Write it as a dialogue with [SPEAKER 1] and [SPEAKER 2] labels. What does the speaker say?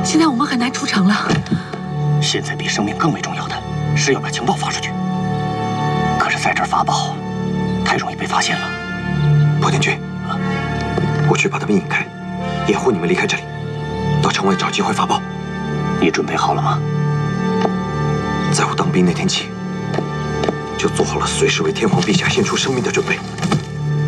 [SPEAKER 1] 现在我们很难出城了。
[SPEAKER 2] 现在比生命更为重要的是要把情报发出去。可是在这儿发报，太容易被发现了。
[SPEAKER 3] 破天君，我去把他们引开，掩护你们离开这里，到城外找机会发报。
[SPEAKER 2] 你准备好了吗？
[SPEAKER 3] 在我当兵那天起，就做好了随时为天皇陛下献出生命的准备。